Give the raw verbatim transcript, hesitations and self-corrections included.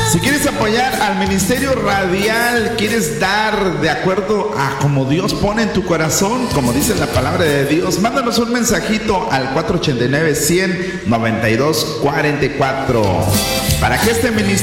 Si quieres apoyar al Ministerio Radial, quieres dar de acuerdo a como Dios pone en tu corazón, como dice la palabra de Dios, mándanos un mensajito al cuatro ocho nueve, cien, noventa y dos cuarenta y cuatro para que este ministerio